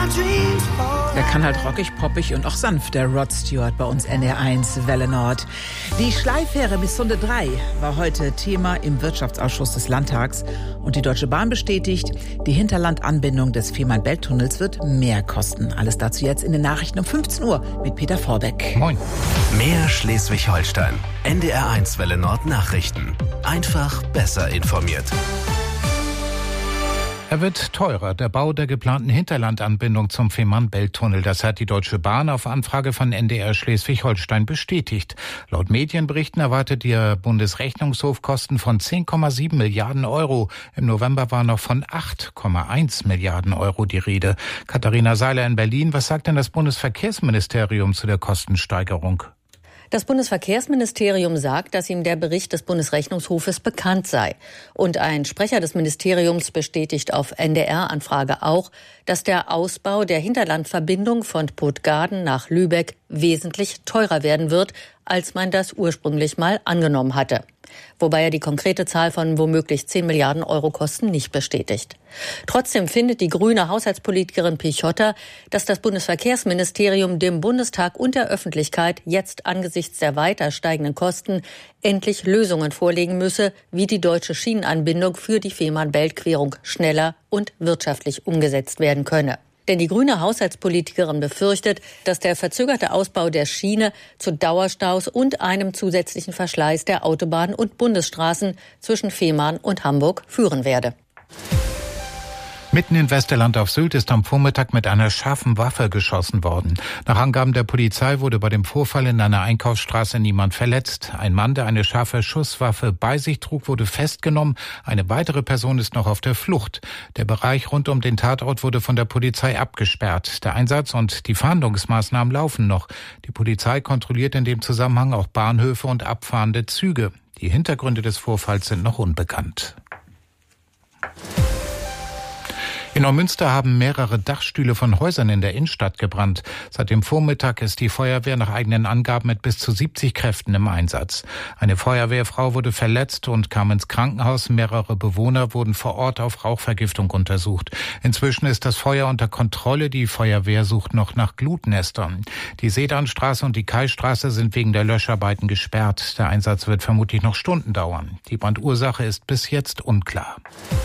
Der kann halt rockig, poppig und auch sanft, der Rod Stewart bei uns NDR1 Welle Nord. Die Schleifähre Missunde 3 war heute Thema im Wirtschaftsausschuss des Landtags. Und die Deutsche Bahn bestätigt, die Hinterlandanbindung des Fehmarn-Belt-Tunnels wird mehr kosten. Alles dazu jetzt in den Nachrichten um 15 Uhr mit Peter Vorbeck. Moin. Mehr Schleswig-Holstein. NDR1 Welle Nord Nachrichten. Einfach besser informiert. Er wird teurer, der Bau der geplanten Hinterlandanbindung zum Fehmarn-Belt-Tunnel. Das hat die Deutsche Bahn auf Anfrage von NDR Schleswig-Holstein bestätigt. Laut Medienberichten erwartet der Bundesrechnungshof Kosten von 10,7 Milliarden Euro. Im November war noch von 8,1 Milliarden Euro die Rede. Katharina Seiler in Berlin, was sagt denn das Bundesverkehrsministerium zu der Kostensteigerung? Das Bundesverkehrsministerium sagt, dass ihm der Bericht des Bundesrechnungshofes bekannt sei. Und ein Sprecher des Ministeriums bestätigt auf NDR-Anfrage auch, dass der Ausbau der Hinterlandverbindung von Puttgarden nach Lübeck wesentlich teurer werden wird, als man das ursprünglich mal angenommen hatte. Wobei er die konkrete Zahl von womöglich 10 Milliarden Euro Kosten nicht bestätigt. Trotzdem findet die grüne Haushaltspolitikerin Pichotta, dass das Bundesverkehrsministerium dem Bundestag und der Öffentlichkeit jetzt angesichts der weiter steigenden Kosten endlich Lösungen vorlegen müsse, wie die deutsche Schienenanbindung für die Fehmarn-Belt-Querung schneller und wirtschaftlich umgesetzt werden könne. Denn die grüne Haushaltspolitikerin befürchtet, dass der verzögerte Ausbau der Schiene zu Dauerstaus und einem zusätzlichen Verschleiß der Autobahnen und Bundesstraßen zwischen Fehmarn und Hamburg führen werde. Mitten in Westerland auf Sylt ist am Vormittag mit einer scharfen Waffe geschossen worden. Nach Angaben der Polizei wurde bei dem Vorfall in einer Einkaufsstraße niemand verletzt. Ein Mann, der eine scharfe Schusswaffe bei sich trug, wurde festgenommen. Eine weitere Person ist noch auf der Flucht. Der Bereich rund um den Tatort wurde von der Polizei abgesperrt. Der Einsatz und die Fahndungsmaßnahmen laufen noch. Die Polizei kontrolliert in dem Zusammenhang auch Bahnhöfe und abfahrende Züge. Die Hintergründe des Vorfalls sind noch unbekannt. In Neumünster haben mehrere Dachstühle von Häusern in der Innenstadt gebrannt. Seit dem Vormittag ist die Feuerwehr nach eigenen Angaben mit bis zu 70 Kräften im Einsatz. Eine Feuerwehrfrau wurde verletzt und kam ins Krankenhaus. Mehrere Bewohner wurden vor Ort auf Rauchvergiftung untersucht. Inzwischen ist das Feuer unter Kontrolle. Die Feuerwehr sucht noch nach Glutnestern. Die Sedanstraße und die Kaistraße sind wegen der Löscharbeiten gesperrt. Der Einsatz wird vermutlich noch Stunden dauern. Die Brandursache ist bis jetzt unklar.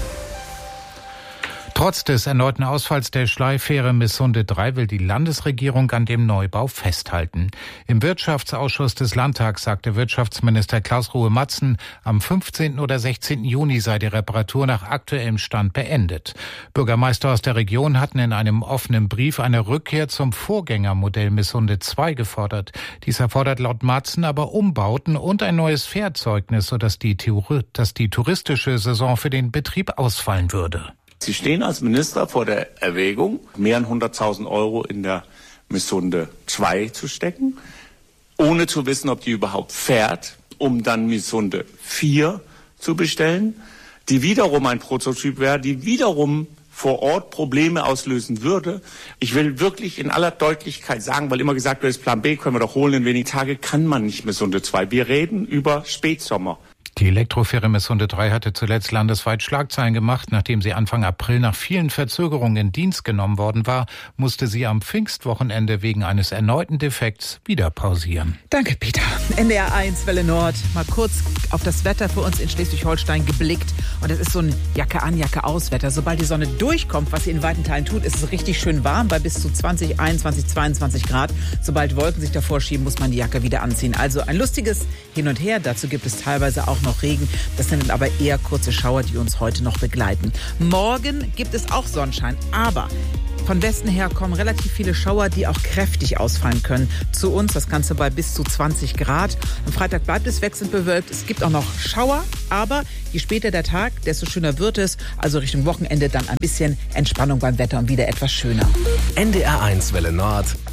Trotz des erneuten Ausfalls der Schleifähre Missunde 3 will die Landesregierung an dem Neubau festhalten. Im Wirtschaftsausschuss des Landtags sagte Wirtschaftsminister Klaus Ruhe-Matzen, am 15. oder 16. Juni sei die Reparatur nach aktuellem Stand beendet. Bürgermeister aus der Region hatten in einem offenen Brief eine Rückkehr zum Vorgängermodell Missunde 2 gefordert. Dies erfordert laut Matzen aber Umbauten und ein neues Fährzeugnis, sodass die touristische Saison für den Betrieb ausfallen würde. Sie stehen als Minister vor der Erwägung, mehr als 100.000 Euro in der Missunde 2 zu stecken, ohne zu wissen, ob die überhaupt fährt, um dann Missunde 4 zu bestellen, die wiederum ein Prototyp wäre, die wiederum vor Ort Probleme auslösen würde. Ich will wirklich in aller Deutlichkeit sagen, weil immer gesagt wird, das Plan B können wir doch holen in wenigen Tagen, kann man nicht Missunde 2. Wir reden über Spätsommer. Die Elektrofähre Missunde 3 hatte zuletzt landesweit Schlagzeilen gemacht. Nachdem sie Anfang April nach vielen Verzögerungen in Dienst genommen worden war, musste sie am Pfingstwochenende wegen eines erneuten Defekts wieder pausieren. Danke, Peter. NDR1 Welle Nord. Mal kurz auf das Wetter für uns in Schleswig-Holstein geblickt. Und es ist so ein Jacke an, Jacke aus Wetter. Sobald die Sonne durchkommt, was sie in weiten Teilen tut, ist es richtig schön warm bei bis zu 20, 21, 22 Grad. Sobald Wolken sich davor schieben, muss man die Jacke wieder anziehen. Also ein lustiges Hin und Her. Dazu gibt es teilweise auch noch Regen. Das sind aber eher kurze Schauer, die uns heute noch begleiten. Morgen gibt es auch Sonnenschein, aber von Westen her kommen relativ viele Schauer, die auch kräftig ausfallen können. Zu uns das Ganze bei bis zu 20 Grad. Am Freitag bleibt es wechselnd bewölkt. Es gibt auch noch Schauer, aber je später der Tag, desto schöner wird es. Also Richtung Wochenende dann ein bisschen Entspannung beim Wetter und wieder etwas schöner. NDR1 Welle Nord.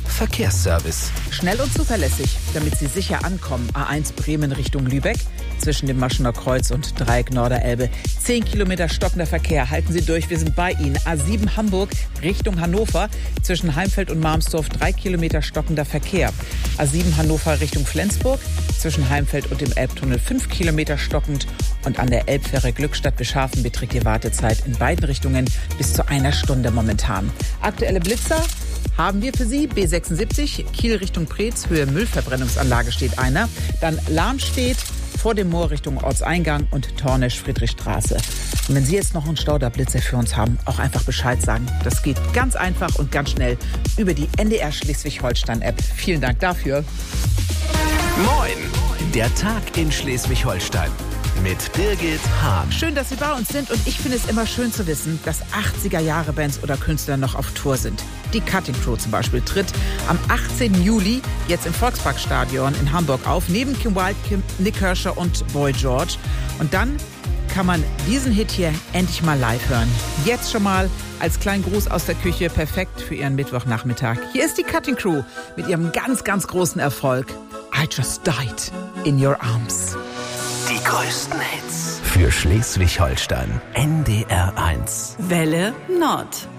Verkehrsservice. Schnell und zuverlässig, damit Sie sicher ankommen. A1 Bremen Richtung Lübeck, zwischen dem Maschener Kreuz und Dreieck Norderelbe. 10 Kilometer stockender Verkehr. Halten Sie durch, wir sind bei Ihnen. A7 Hamburg Richtung Hannover, zwischen Heimfeld und Marmsdorf 3 Kilometer stockender Verkehr. A7 Hannover Richtung Flensburg, zwischen Heimfeld und dem Elbtunnel 5 Kilometer stockend. Und an der Elbfähre Glückstadt-Bescharfen beträgt die Wartezeit in beiden Richtungen bis zu 1 Stunde momentan. Aktuelle Blitzer haben wir für Sie. B76, Kiel Richtung Preetz, Höhe Müllverbrennungsanlage steht einer. Dann Lahm steht vor dem Moor Richtung Ortseingang und Tornisch-Friedrichstraße. Und wenn Sie jetzt noch einen Stauderblitzer für uns haben, auch einfach Bescheid sagen. Das geht ganz einfach und ganz schnell über die NDR Schleswig-Holstein-App. Vielen Dank dafür. Moin, der Tag in Schleswig-Holstein. Mit Birgit Hahn. Schön, dass Sie bei uns sind und ich finde es immer schön zu wissen, dass 80er-Jahre-Bands oder Künstler noch auf Tour sind. Die Cutting Crew zum Beispiel tritt am 18. Juli jetzt im Volksparkstadion in Hamburg auf, neben Kim Wilde, Nick Kershaw und Boy George. Und dann kann man diesen Hit hier endlich mal live hören. Jetzt schon mal als kleinen Gruß aus der Küche, perfekt für Ihren Mittwochnachmittag. Hier ist die Cutting Crew mit ihrem ganz, ganz großen Erfolg. I Just Died in Your Arms. Die größten Hits für Schleswig-Holstein. NDR 1. Welle Nord.